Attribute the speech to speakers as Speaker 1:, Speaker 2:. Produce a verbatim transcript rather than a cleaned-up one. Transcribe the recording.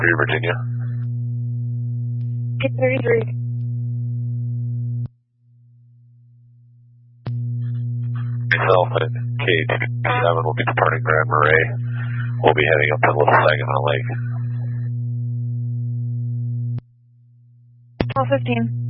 Speaker 1: three, Virginia.
Speaker 2: K thirty-three.
Speaker 1: Myself and K twenty-seven will be departing Grand Marais. We'll be heading up to Little Saginaw Lake.
Speaker 2: twelve fifteen.